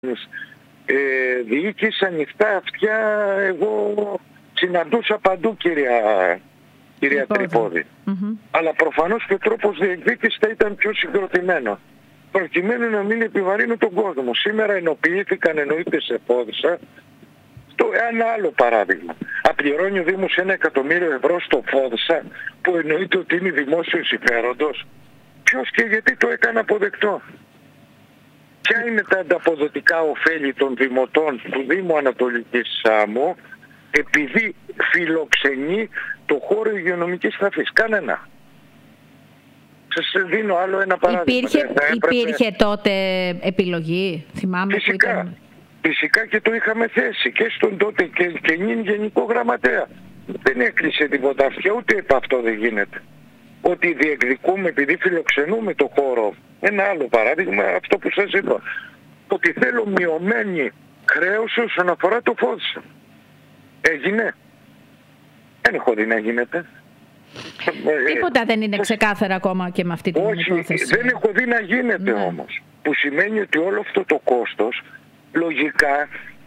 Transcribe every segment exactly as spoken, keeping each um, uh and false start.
ε, διοίκηση ανοιχτά αυτιά εγώ συναντούσα παντού, κυρία, κυρία Τρυπόδη. Mm-hmm. Αλλά προφανώς και ο τρόπος διεκδίκησης θα ήταν πιο συγκροτημένο, προκειμένου να μην επιβαρύνουν τον κόσμο. Σήμερα ενοποιήθηκαν, εννοείται σε Φόδισσα. Το ένα άλλο παράδειγμα. Απληρώνει ο Δήμος ένα εκατομμύριο ευρώ στο Φόδισσα, που εννοείται ότι είναι δημόσιο συμφέροντος. Ποιος και γιατί το έκανε αποδεκτό? Ποια είναι τα ανταποδοτικά ωφέλη των δημοτών του Δήμου Ανατολικής Σάμου επειδή φιλοξενεί το χώρο υγειονομικής ταφής? Κανένα. Σας δίνω άλλο ένα παράδειγμα. Υπήρχε, έπρεπε... υπήρχε τότε επιλογή, θυμάμαι. Φυσικά, που ήταν... φυσικά και το είχαμε θέσει και στον τότε και, και νυν Γενικό Γραμματέα. Δεν έκλεισε τίποτα αυτιά, ούτε επ' αυτό δεν γίνεται. Ότι διεκδικούμε επειδή φιλοξενούμε το χώρο. Ένα άλλο παράδειγμα, αυτό που σας είπα. Ότι θέλω μειωμένη χρέωση όσον αφορά το Φόδισσα. Έγινε? Δεν έχω δει να γίνεται. Τίποτα δεν είναι ξεκάθαρα ακόμα και με αυτή την Όχι, υπόθεση. Δεν έχω δει να γίνεται, ναι. Όμως. Που σημαίνει ότι όλο αυτό το κόστος, λογικά,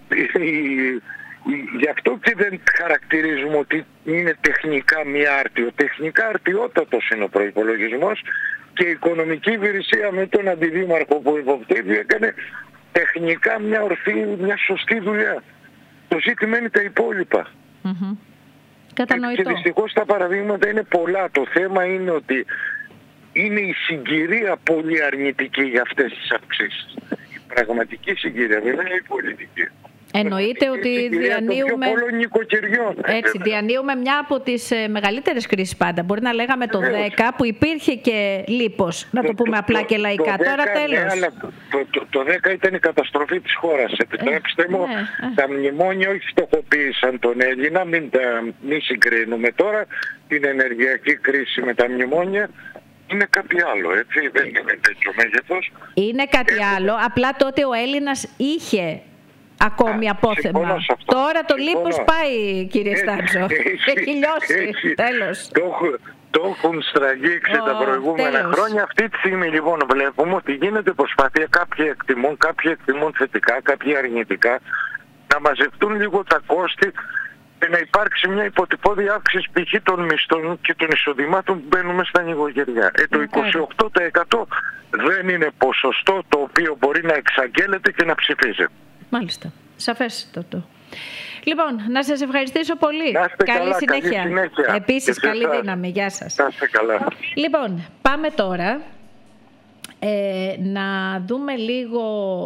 γι' αυτό και δεν χαρακτηρίζουμε ότι είναι τεχνικά μη άρτιο. Τεχνικά αρτιότατος είναι ο προϋπολογισμός και η οικονομική υπηρεσία με τον αντιδήμαρχο που υποπτεύει έκανε τεχνικά μια ορθή, μια σωστή δουλειά. Το ζήτημα είναι τα υπόλοιπα. Mm-hmm. Κατανοητό. Και δυστυχώς τα παραδείγματα είναι πολλά. Το θέμα είναι ότι είναι η συγκυρία πολύ αρνητική για αυτές τις αυξήσεις. Η πραγματική συγκυρία, δεν είναι η πολιτική. Εννοείται ότι διανύουμε, έτσι, διανύουμε μια από τις ε, μεγαλύτερες κρίσεις πάντα. Μπορεί να λέγαμε το δέκα που υπήρχε και λίπος, να το, το πούμε το, απλά και λαϊκά. Το, το Τώρα δέκα, τέλος. Ναι, αλλά το, το, το δέκα ήταν η καταστροφή της χώρας. Επιτρέψτε ε, μου, ναι, τα μνημόνια όχι φτωχοποίησαν τον Έλληνα, μην, τα, μην συγκρίνουμε τώρα την ενεργειακή κρίση με τα μνημόνια. Είναι κάτι άλλο, έτσι, δεν είναι τέτοιο μέγεθος. Είναι κάτι ε, άλλο, απλά τότε ο Έλληνας είχε ακόμη απόθεμα. Τώρα το λίπος πάει, κύριε Στάτσο. Έχει λιώσει. Τέλος. Το, το έχουν στραγγίξει oh, τα προηγούμενα τέλος. χρόνια. Αυτή τη στιγμή λοιπόν βλέπουμε ότι γίνεται προσπάθεια, κάποιοι εκτιμούν, κάποιοι εκτιμούν θετικά, κάποιοι αρνητικά, να μαζευτούν λίγο τα κόστη και να υπάρξει μια υποτυπώδη αύξηση π.χ. των μισθών και των εισοδημάτων που μπαίνουμε στα νοικοκυριά. Ε, το είκοσι οκτώ τοις εκατό δεν είναι ποσοστό το οποίο μπορεί να εξαγγέλλεται και να ψηφίζεται. Μάλιστα. Σαφέστατο. Λοιπόν, να σας ευχαριστήσω πολύ. Να είστε καλή, καλά, συνέχεια. καλή συνέχεια. Επίσης, καλή σας. δύναμη. Γεια σας. Να είστε καλά. Λοιπόν, πάμε τώρα ε, να δούμε λίγο...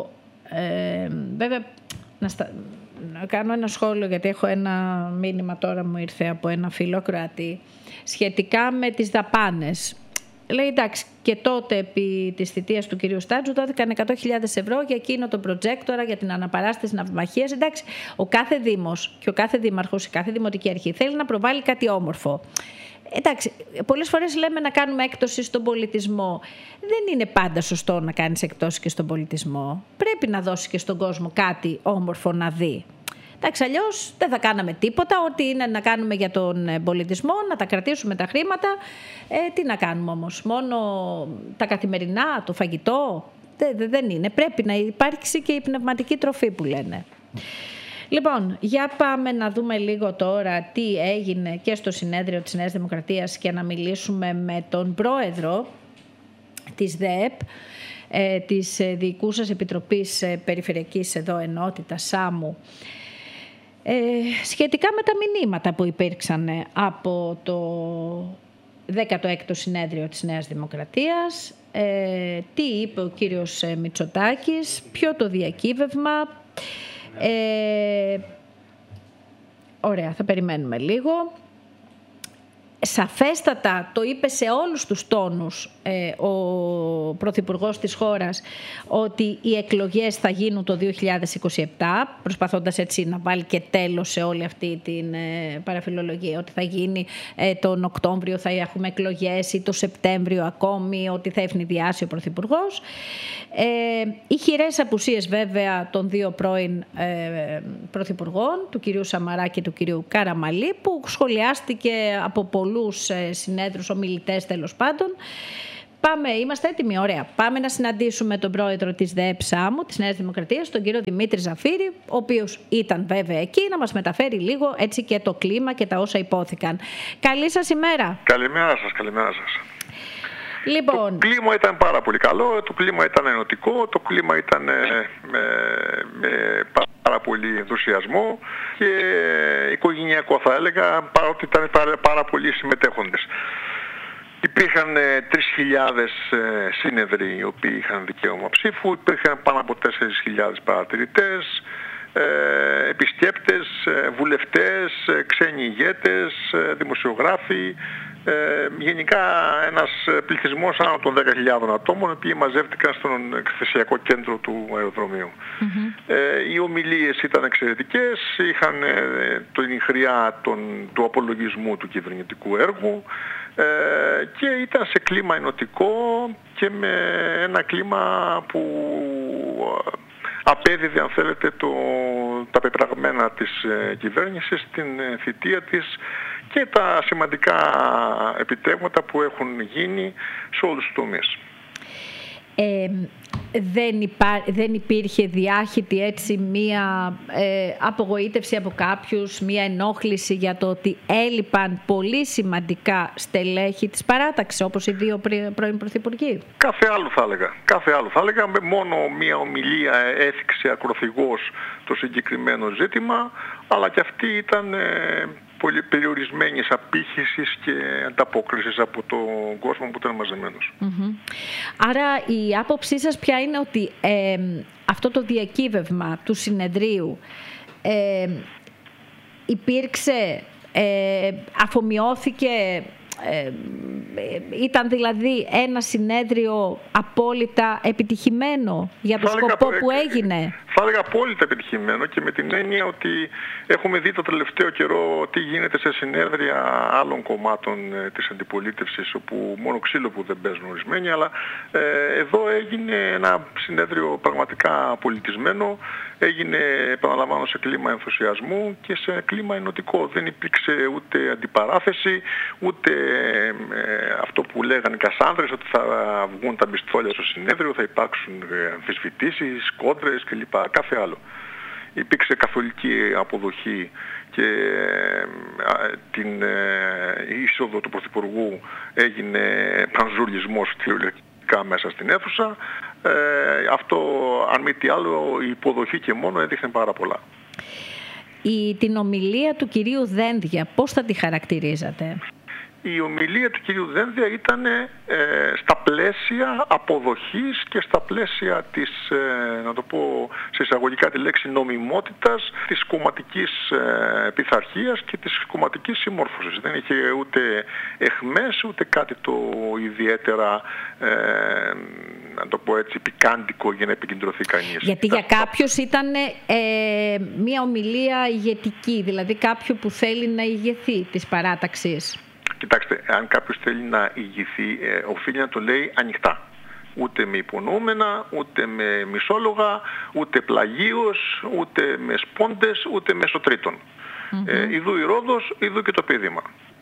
Ε, βέβαια, να, στα, να κάνω ένα σχόλιο, γιατί έχω ένα μήνυμα τώρα μου ήρθε από ένα φίλο Κροατή σχετικά με τις δαπάνες. Λέει εντάξει, και τότε επί της θητείας του κυρίου Στάτζου δόθηκαν εκατό χιλιάδες ευρώ για εκείνο το προτζέκτορα, για την αναπαράσταση ναυμαχίας. Εντάξει, ο κάθε δήμος και ο κάθε δήμαρχος, η κάθε δημοτική αρχή θέλει να προβάλλει κάτι όμορφο. Εντάξει, πολλές φορές λέμε να κάνουμε έκπτωση στον πολιτισμό. Δεν είναι πάντα σωστό να κάνεις εκπτώσεις και στον πολιτισμό. Πρέπει να δώσεις και στον κόσμο κάτι όμορφο να δει. Εντάξει, αλλιώς δεν θα κάναμε τίποτα. Ό,τι είναι να κάνουμε για τον πολιτισμό, να τα κρατήσουμε τα χρήματα. Ε, τι να κάνουμε όμως, μόνο τα καθημερινά, το φαγητό? Δεν, δεν είναι. Πρέπει να υπάρξει και η πνευματική τροφή που λένε. Λοιπόν, για πάμε να δούμε λίγο τώρα τι έγινε και στο συνέδριο της Νέας Δημοκρατίας και να μιλήσουμε με τον πρόεδρο της ΔΕΕΠ, ε, της Διοικούσας Επιτροπής Περιφερειακής εδώ Ενότητας Σάμου, Ε, σχετικά με τα μηνύματα που υπήρξαν από το δέκατο έκτο συνέδριο της Νέας Δημοκρατίας, ε, τι είπε ο κύριος Μητσοτάκης, ποιο το διακύβευμα. Ε, ωραία, θα περιμένουμε λίγο. Σαφέστατα το είπε σε όλους τους τόνους ε, ο Πρωθυπουργός της χώρας ότι οι εκλογές θα γίνουν το δύο χιλιάδες είκοσι επτά, προσπαθώντας έτσι να βάλει και τέλος σε όλη αυτή την ε, παραφιλολογία, ότι θα γίνει ε, τον Οκτώβριο θα έχουμε εκλογές ή το Σεπτέμβριο ακόμη, ότι θα ευνηδιάσει ο Πρωθυπουργός. Ε, οι χειρές απουσίες βέβαια των δύο πρώην ε, Πρωθυπουργών, του κυρίου Σαμαρά και του κυρίου Καραμαλή, που σχολιάστηκε από πολλούς συνέδρους, ομιλητές τέλος πάντων. Πάμε, είμαστε έτοιμοι, ωραία. Πάμε να συναντήσουμε τον πρόεδρο της ΔΕΕ-ΣΑΜΟΥ, της Νέας Δημοκρατίας, τον κύριο Δημήτρη Ζαφύρη, ο οποίος ήταν βέβαια εκεί, να μας μεταφέρει λίγο έτσι και το κλίμα και τα όσα υπόθηκαν. Καλή σας ημέρα. Καλημέρα σας, καλημέρα σας. Λοιπόν. Το κλίμα ήταν πάρα πολύ καλό, το κλίμα ήταν ενωτικό, το κλίμα ήταν με, με, με πάρα πολύ ενθουσιασμό και οικογενειακό θα έλεγα, παρότι ήταν πάρα πολλοί συμμετέχοντες. Υπήρχαν ε, τρεις χιλιάδες ε, σύνεδροι οι οποίοι είχαν δικαίωμα ψήφου, υπήρχαν πάνω από τέσσερις χιλιάδες παρατηρητές, ε, επισκέπτες, ε, βουλευτές, ε, ξένοι ηγέτες, ε, δημοσιογράφοι, ε, γενικά ένας πληθυσμός άνω των δέκα χιλιάδων ατόμων, οι οποίοι μαζεύτηκαν στον εκθεσιακό κέντρο του αεροδρομίου. Mm-hmm. Ε, οι ομιλίες ήταν εξαιρετικές, είχαν ε, την χρειά των, του απολογισμού του κυβερνητικού έργου, και ήταν σε κλίμα ενωτικό και με ένα κλίμα που απέδιδε, αν θέλετε, το, τα πεπραγμένα της κυβέρνησης, την θητεία της και τα σημαντικά επιτεύγματα που έχουν γίνει σε όλους τους τομείς. Ε, δεν, υπά, δεν υπήρχε διάχυτη έτσι μία ε, απογοήτευση από κάποιους, μία ενόχληση για το ότι έλειπαν πολύ σημαντικά στελέχη της παράταξης, όπως οι δύο πρώην πρωθυπουργοί? Κάθε άλλο θα έλεγα. Κάθε άλλο θα έλεγα. Μόνο μία ομιλία έθιξε ακροθυγώς το συγκεκριμένο ζήτημα, αλλά και αυτή ήταν ε, πολύ περιορισμένης απήχησης και ανταπόκρισης από τον κόσμο που ήταν μαζεμένος. Mm-hmm. Άρα η άποψή σας ποια είναι ότι ε, αυτό το διακύβευμα του συνεδρίου ε, υπήρξε, ε, αφομοιώθηκε, ε, ήταν δηλαδή ένα συνέδριο απόλυτα επιτυχημένο για το σκοπό που έγινε? Θα έλεγα απόλυτα επιτυχημένο, και με την έννοια ότι έχουμε δει το τελευταίο καιρό τι γίνεται σε συνέδρια άλλων κομμάτων της αντιπολίτευσης, όπου μόνο ξύλο που δεν παίζουν ορισμένοι, αλλά ε, εδώ έγινε ένα συνέδριο πραγματικά πολιτισμένο, έγινε, επαναλαμβάνω, σε κλίμα ενθουσιασμού και σε κλίμα ενωτικό. Δεν υπήρξε ούτε αντιπαράθεση, ούτε ε, αυτό που λέγανε οι Κασάνδρες, ότι θα βγουν τα μπιστόλια στο συνέδριο, θα υπάρξουν αμφισβητήσεις, κόντρες κλπ. Κάθε άλλο. Υπήρξε καθολική αποδοχή και ε, την ε, είσοδο του Πρωθυπουργού έγινε πανζουλισμός τηλεοπτικά μέσα στην αίθουσα. Ε, αυτό, αν μη τι άλλο, η υποδοχή και μόνο έδειχνε πάρα πολλά. Η, την ομιλία του κυρίου Δένδια, πώς θα τη χαρακτηρίζατε? Η ομιλία του κυρίου Δένδια ήταν ε, στα πλαίσια αποδοχής και στα πλαίσια της, ε, να το πω σε εισαγωγικά τη λέξη, νομιμότητας της κομματικής ε, πειθαρχίας και της κομματικής συμμόρφωσης. Δεν είχε ούτε εχμές ούτε κάτι το ιδιαίτερα, ε, να το πω έτσι, πικάντικο για να επικεντρωθεί κανείς. Γιατί για κάποιους ήταν ε, μια ομιλία ηγετική, δηλαδή κάποιου που θέλει να ηγεθεί της παράταξης. Κοιτάξτε, αν κάποιος θέλει να ηγηθεί, ε, οφείλει να το λέει ανοιχτά. Ούτε με υπονοούμενα, ούτε με μισόλογα, ούτε πλαγίως, ούτε με σπόντες, ούτε μέσω τρίτων. Mm-hmm. Ε, ιδού η Ρόδος, ιδού και το πείδημα.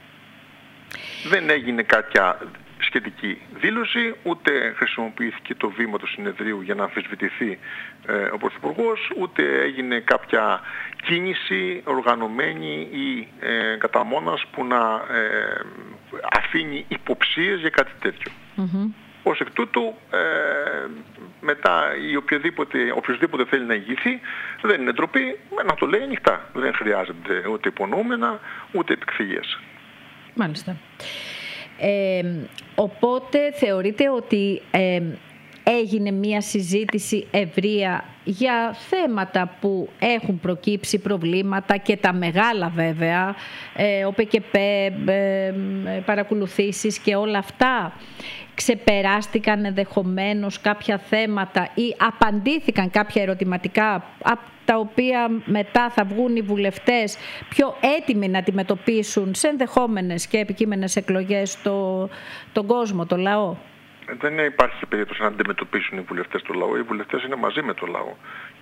Δεν έγινε κάποια σχετική δήλωση, ούτε χρησιμοποιήθηκε το βήμα του συνεδρίου για να αμφισβητηθεί ε, ο Πρωθυπουργός, ούτε έγινε κάποια κίνηση οργανωμένη ή ε, κατά μόνας που να ε, αφήνει υποψίες για κάτι τέτοιο. Mm-hmm. Ως εκ τούτου, ε, μετά η οποιοδήποτε, οποιοδήποτε θέλει να ηγηθεί, δεν είναι ντροπή να το λέει ανοιχτά. Δεν χρειάζεται ούτε υπονοούμενα, ούτε επικφυγές. Μάλιστα. Ε, οπότε θεωρείτε ότι ε, έγινε μια συζήτηση ευρεία για θέματα που έχουν προκύψει, προβλήματα και τα μεγάλα βέβαια, ε, ο ΠΚΠ, ε, παρακολουθήσεις και όλα αυτά? Ξεπεράστηκαν ενδεχομένως κάποια θέματα ή απαντήθηκαν κάποια ερωτηματικά από τα οποία μετά θα βγουν οι βουλευτές πιο έτοιμοι να αντιμετωπίσουν σε ενδεχόμενες και επικείμενες εκλογές το, τον κόσμο, το λαό? Δεν υπάρχει περίπτωση να αντιμετωπίσουν οι βουλευτές το λαό. Οι βουλευτές είναι μαζί με το λαό.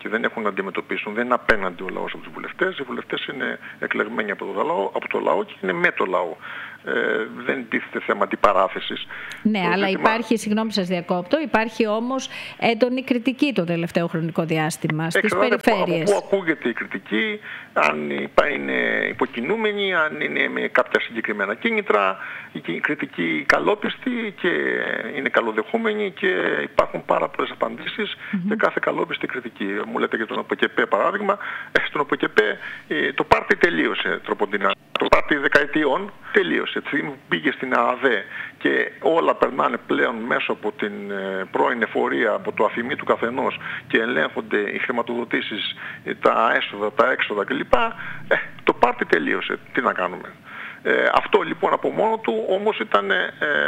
και δεν έχουν να αντιμετωπίσουν, δεν είναι απέναντι ο λαός από τους βουλευτές. Οι βουλευτές είναι εκλεγμένοι από το λαό, από το λαό και είναι με το λαό. Ε, δεν τίθεται θέμα αντιπαράθεσης. Ναι, το αλλά ζήτημα... υπάρχει, συγγνώμη σας διακόπτω, υπάρχει όμως έντονη κριτική το τελευταίο χρονικό διάστημα στις περιφέρειες. Από πού ακούγεται η κριτική, αν είναι υποκινούμενη, αν είναι με κάποια συγκεκριμένα κίνητρα, η κριτική καλόπιστη και είναι καλοδεχούμενη και υπάρχουν πάρα πολλές απαντήσεις mm-hmm. σε κάθε καλόπιστη κριτική. Μου λέτε για τον ΟΠΚΕΠΕ παράδειγμα, στον ΟΠΚΕΠΕ το πάρτι τελείωσε τροποντινά. Το πάρτι δεκαετιών τελείωσε. Έτσι, πήγε στην ΑΑΔΕ και όλα περνάνε πλέον μέσω από την πρώην εφορία, από το αφημί του καθενός και ελέγχονται οι χρηματοδοτήσεις, τα έσοδα, τα έξοδα κλπ. Ε, το πάρτι τελείωσε. Τι να κάνουμε. Ε, αυτό λοιπόν από μόνο του όμως ήταν ε,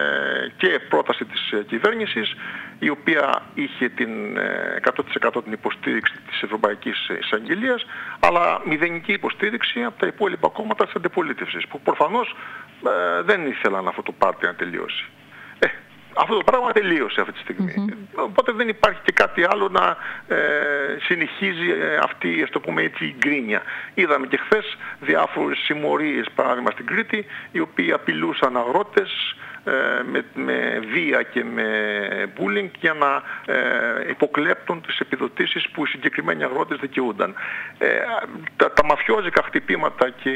και πρόταση της ε, κυβέρνησης, η οποία είχε την ε, εκατό τοις εκατό την υποστήριξη της Ευρωπαϊκής Εισαγγελίας, αλλά μηδενική υποστήριξη από τα υπόλοιπα κόμματα της αντιπολίτευσης, που προφανώς ε, δεν ήθελαν αυτό το πάρτι να τελειώσει. Ε, αυτό το πράγμα τελείωσε αυτή τη στιγμή. Mm-hmm. Οπότε δεν υπάρχει και κάτι άλλο να ε, συνεχίζει ε, αυτή, ας το πούμε έτσι, η γκρίνια. Είδαμε και χθες διάφορες συμμορίες, παράδειγμα στην Κρήτη, οι οποίοι απειλούσαν αγρότες ε, με, με βία και με bullying για να ε, υποκλέπτουν τις επιδοτήσεις που οι συγκεκριμένοι αγρότες δικαιούνταν. Ε, τα, τα μαφιόζικα χτυπήματα και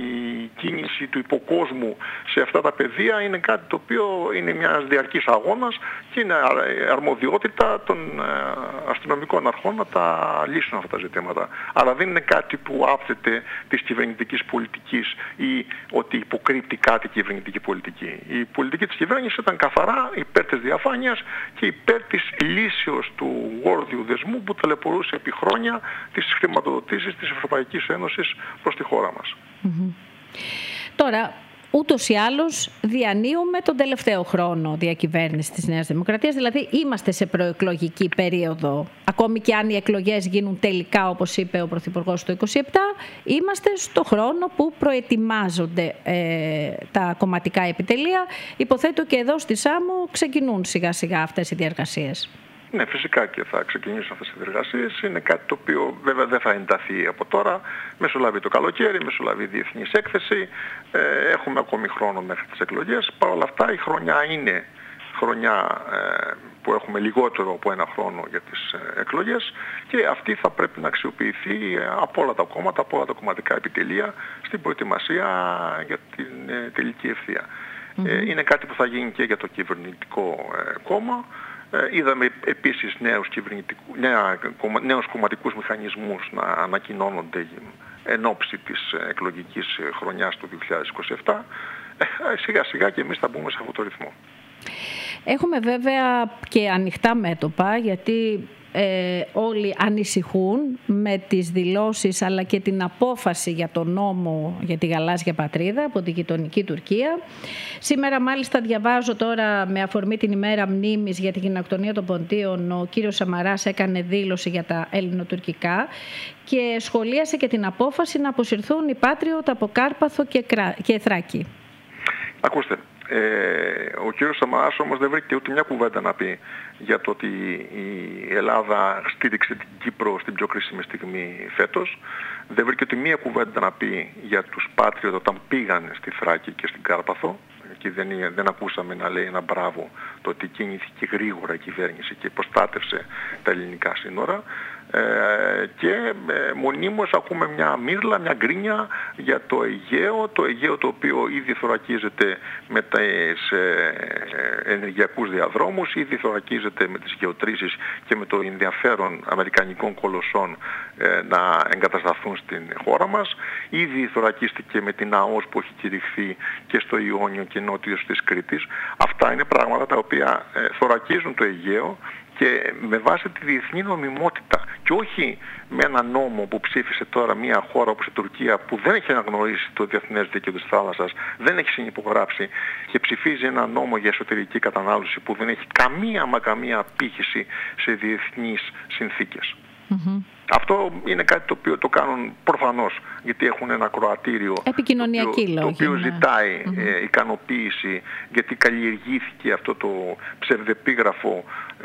η κίνηση του υποκόσμου σε αυτά τα πεδία είναι κάτι το οποίο είναι μια διαρκής αγώνας και είναι αρμοδιότητα των αστυνομικών αρχών να τα λύσουν αυτά τα ζητήματα. Αλλά δεν είναι κάτι που άπτεται της κυβερνητικής πολιτικής ή ότι υποκρύπτει κάτι κυβερνητική πολιτική. Η πολιτική της κυβέρνησης ήταν καθαρά υπέρ της διαφάνειας και υπέρ της λύσεως του γόρδιου δεσμού που ταλαιπωρούσε επί χρόνια τις χρηματοδοτήσεις της Ευρωπαϊκής Ένωσης προς τη χώρα μας. Mm-hmm. Τώρα, ούτως ή άλλως διανύουμε τον τελευταίο χρόνο διακυβέρνηση της Νέας Δημοκρατίας, δηλαδή είμαστε σε προεκλογική περίοδο. Ακόμη και αν οι εκλογές γίνουν τελικά, όπως είπε ο Πρωθυπουργός το είκοσι επτά, είμαστε στο χρόνο που προετοιμάζονται ε, τα κομματικά επιτελεία. Υποθέτω και εδώ στη Σάμο ξεκινούν σιγά σιγά αυτές οι διεργασίες. Ναι, φυσικά και θα ξεκινήσουν αυτές οι διεργασίες. Είναι κάτι το οποίο βέβαια δεν θα ενταθεί από τώρα. Μεσολαβεί το καλοκαίρι, μεσολαβεί η διεθνής έκθεση. Ε, έχουμε ακόμη χρόνο μέχρι τις εκλογές. Παρ' όλα αυτά η χρονιά είναι χρονιά ε, που έχουμε λιγότερο από ένα χρόνο για τις ε, εκλογές και αυτή θα πρέπει να αξιοποιηθεί ε, από όλα τα κόμματα, από όλα τα κομματικά επιτελεία στην προετοιμασία για την ε, τελική ευθεία. Mm-hmm. Ε, είναι κάτι που θα γίνει και για το κυβερνητικό ε, κόμμα. Είδαμε επίσης νέους, νέα, νέους κομματικούς μηχανισμούς να ανακοινώνονται εν ώψη της εκλογικής χρονιάς του δύο χιλιάδες είκοσι επτά. Σιγά σιγά και εμείς θα μπούμε σε αυτό το ρυθμό. Έχουμε βέβαια και ανοιχτά μέτωπα, γιατί ε, όλοι ανησυχούν με τις δηλώσεις αλλά και την απόφαση για τον νόμο για τη γαλάζια πατρίδα από την γειτονική Τουρκία. Σήμερα μάλιστα διαβάζω τώρα, με αφορμή την ημέρα μνήμης για την γενοκτονία των Ποντίων, ο κύριος Σαμαράς έκανε δήλωση για τα ελληνοτουρκικά και σχολίασε και την απόφαση να αποσυρθούν οι Patriot από Κάρπαθο και, Κρά... και Θράκη. Ακούστε. Ε, ο κύριος Σαμαράς όμως δεν βρήκε ούτε μια κουβέντα να πει για το ότι η Ελλάδα στήριξε την Κύπρο στην πιο κρίσιμη στιγμή φέτος. Δεν βρήκε ούτε μια κουβέντα να πει για τους Patriot όταν πήγαν στη Θράκη και στην Κάρπαθο. Και δεν, δεν ακούσαμε να λέει ένα μπράβο το ότι κινήθηκε γρήγορα η κυβέρνηση και προστάτευσε τα ελληνικά σύνορα. Ε, και ε, μονίμως ακούμε μια μύρλα, μια γκρίνια για το Αιγαίο, το Αιγαίο το οποίο ήδη θωρακίζεται με τις ε, ενεργειακούς διαδρόμους, ήδη θωρακίζεται με τις γεωτρήσεις και με το ενδιαφέρον αμερικανικών κολοσσών ε, να εγκατασταθούν στην χώρα μας. Ήδη θωρακίστηκε με την ΑΟΣ που έχει κηρυχθεί και στο Ιόνιο και νότιος της Κρήτης. Αυτά είναι πράγματα τα οποία ε, θωρακίζουν το Αιγαίο και με βάση τη διεθνή νομιμότητα και όχι με ένα νόμο που ψήφισε τώρα μια χώρα όπως η Τουρκία που δεν έχει αναγνωρίσει το διεθνές δίκαιο της θάλασσας, δεν έχει συνυπογράψει και ψηφίζει ένα νόμο για εσωτερική κατανάλωση που δεν έχει καμία μα καμία απήχηση σε διεθνείς συνθήκες. Mm-hmm. Αυτό είναι κάτι το οποίο το κάνουν προφανώς, γιατί έχουν ένα ακροατήριο επικοινωνιακή το οποίο, το οποίο ζητάει mm-hmm. ε, ικανοποίηση, γιατί καλλιεργήθηκε αυτό το ψευδεπίγραφο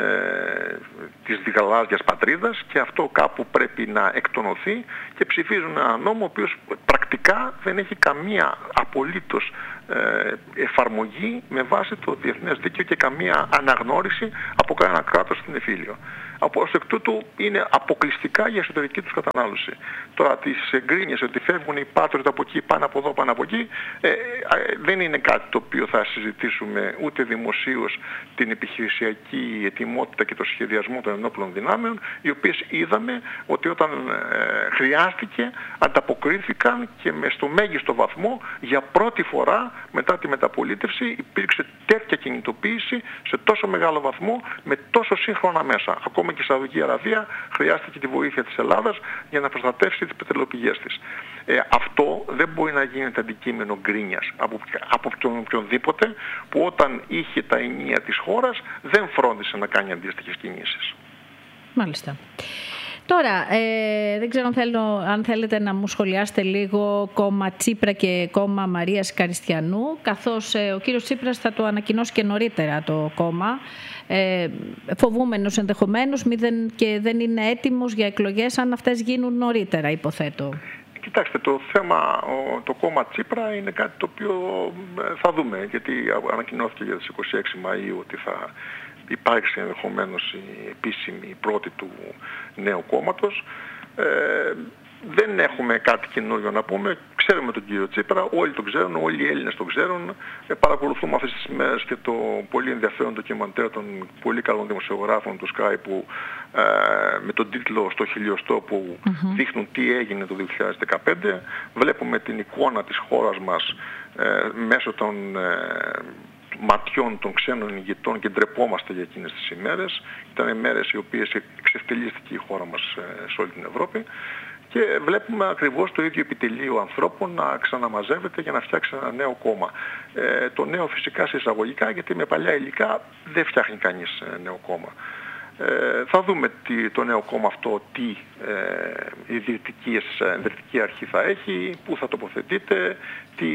ε, της γαλάζιας πατρίδας, και αυτό κάπου πρέπει να εκτονωθεί, και ψηφίζουν ένα νόμο ο οποίος πρακτικά δεν έχει καμία απολύτως ε, εφαρμογή με βάση το διεθνές δίκαιο και καμία αναγνώριση από κανένα κράτος στην εφήλιο. Ως εκ τούτου είναι αποκλειστικά για εσωτερική τους κατανάλωση. Τώρα τις γκρίνιες ότι φεύγουν οι πάτρες από εκεί, πάνω από εδώ, πάνω από εκεί, ε, ε, δεν είναι κάτι το οποίο θα συζητήσουμε ούτε δημοσίως την επιχειρησιακή ετοιμότητα και το σχεδιασμό των ενόπλων δυνάμεων, οι οποίες είδαμε ότι όταν ε, χρειάστηκε ανταποκρίθηκαν και με στο μέγιστο βαθμό. Για πρώτη φορά μετά τη μεταπολίτευση υπήρξε τέτοια κινητοποίηση σε τόσο μεγάλο βαθμό με τόσο σύγχρονα μέσα. Ακόμα και η Σαουδική Αραβία χρειάστηκε τη βοήθεια της Ελλάδας για να προστατεύσει τις πετρελαιοπηγές της. Ε, αυτό δεν μπορεί να γίνεται αντικείμενο γκρίνιας από, από τον οποιονδήποτε που όταν είχε τα ενία της χώρας δεν φρόντισε να κάνει αντίστοιχες κινήσεις. Μάλιστα. Τώρα, ε, δεν ξέρω αν, θέλω, αν θέλετε να μου σχολιάσετε λίγο κόμμα Τσίπρα και κόμμα Μαρίας Καριστιανού, καθώς ε, ο κύριος Τσίπρας θα το ανακοινώσει και νωρίτερα το κόμμα, ε, φοβούμενος ενδεχομένως μη δεν, και δεν είναι έτοιμος για εκλογές αν αυτές γίνουν νωρίτερα, υποθέτω. Κοιτάξτε, το θέμα, το κόμμα Τσίπρα είναι κάτι το οποίο θα δούμε, γιατί ανακοινώθηκε για τις είκοσι έξι Μαΐου ότι θα υπάρξει ενδεχομένως η επίσημη πρώτη του νέου κόμματος. Ε, δεν έχουμε κάτι καινούριο να πούμε. Ξέρουμε τον κύριο Τσίπρα, όλοι τον ξέρουν, όλοι οι Έλληνες τον ξέρουν. Ε, παρακολουθούμε αυτές τις ημέρες και το πολύ ενδιαφέρον ντοκιμαντέρ των πολύ καλών δημοσιογράφων του Sky που ε, με τον τίτλο «Στο χιλιοστό» που mm-hmm. δείχνουν τι έγινε το δύο χιλιάδες δεκαπέντε. Βλέπουμε την εικόνα της χώρας μας ε, μέσω των ε, ματιών των ξένων ηγετών και ντρεπόμαστε για εκείνες τις ημέρες. Ήταν ημέρες οι οποίες εξευτελίστηκε η χώρα μας σε όλη την Ευρώπη και βλέπουμε ακριβώς το ίδιο επιτελείο ανθρώπων να ξαναμαζεύεται για να φτιάξει ένα νέο κόμμα. Ε, το νέο φυσικά σε εισαγωγικά, γιατί με παλιά υλικά δεν φτιάχνει κανείς νέο κόμμα. Ε, θα δούμε τι, το νέο κόμμα αυτό τι ε, ιδρυτική αρχή θα έχει, πού θα τοποθετείται, τι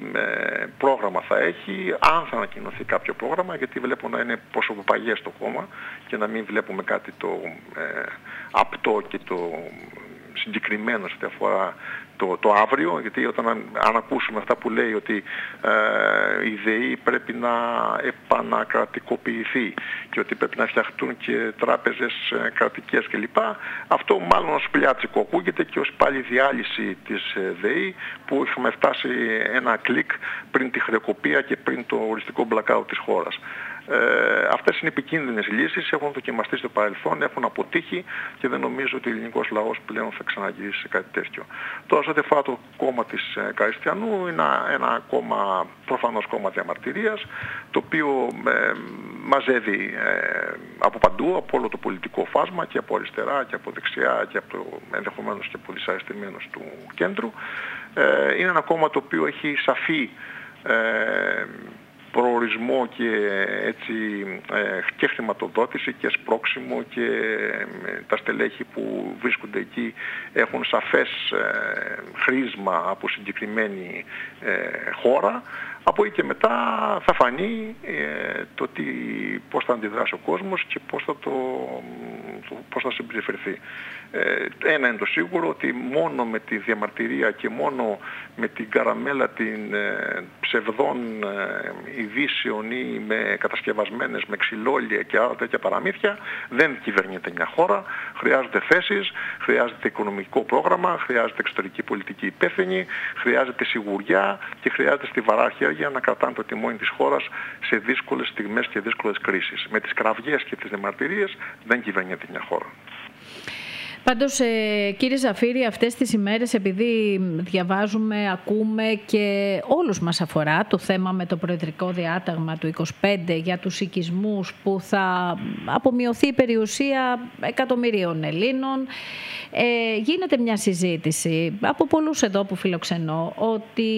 ε, πρόγραμμα θα έχει, αν θα ανακοινωθεί κάποιο πρόγραμμα, γιατί βλέπω να είναι προσωποπαγές το κόμμα και να μην βλέπουμε κάτι το ε, απτό και το συγκεκριμένο σε αφορά το, το αύριο, γιατί όταν αν, αν ακούσουμε αυτά που λέει ότι ε, η ΔΕΗ πρέπει να επανακρατικοποιηθεί και ότι πρέπει να φτιαχτούν και τράπεζες ε, κρατικές κλπ. Αυτό μάλλον ως πλιάτσικο ακούγεται και ως πάλι διάλυση της ε, ΔΕΗ που είχαμε φτάσει ένα κλικ πριν τη χρεοκοπία και πριν το οριστικό blackout της χώρας. Ε, αυτές είναι επικίνδυνες λύσεις, έχουν δοκιμαστεί στο παρελθόν, έχουν αποτύχει και δεν νομίζω ότι ο ελληνικός λαός πλέον θα ξαναγυρίσει σε κάτι τέτοιο. Τώρα, σε ό,τι αφορά το κόμμα της ε, Καριστιανού, είναι ένα, ένα κόμμα, προφανώς κόμμα διαμαρτυρίας, το οποίο ε, μαζεύει ε, από παντού, από όλο το πολιτικό φάσμα και από αριστερά και από δεξιά και από το, ενδεχομένως και από δυσαρεστημένους του κέντρου. Ε, είναι ένα κόμμα το οποίο έχει σαφή ε, προορισμό και, έτσι, και χρηματοδότηση και σπρώξιμο και τα στελέχη που βρίσκονται εκεί έχουν σαφές χρήσμα από συγκεκριμένη χώρα. Από εκεί και μετά θα φανεί ε, το τι, πώς θα αντιδράσει ο κόσμος και πώς θα, το, το, πώς θα συμπεριφερθεί. Ε, ένα είναι το σίγουρο, ότι μόνο με τη διαμαρτυρία και μόνο με την καραμέλα την ε, ψευδών ε, ειδήσεων ή με κατασκευασμένες με ξυλόλια και άλλα τέτοια παραμύθια δεν κυβερνείται μια χώρα. Χρειάζονται θέσεις, χρειάζεται οικονομικό πρόγραμμα, χρειάζεται εξωτερική πολιτική υπεύθυνη, χρειάζεται σιγουριά και χρειάζεται στιβαράρχεια για να κρατάνε το τιμόνι της χώρας σε δύσκολες στιγμές και δύσκολες κρίσεις. Με τις κραυγές και τις διαμαρτυρίες δεν κυβερνιέται μια χώρα. Πάντως, ε, κύριε Ζαφύρη, αυτές τις ημέρες, επειδή διαβάζουμε, ακούμε και όλους μας αφορά το θέμα με το προεδρικό διάταγμα του είκοσι πέντε για τους οικισμούς που θα απομειωθεί η περιουσία εκατομμυρίων Ελλήνων, ε, γίνεται μια συζήτηση από πολλούς εδώ που φιλοξενώ ότι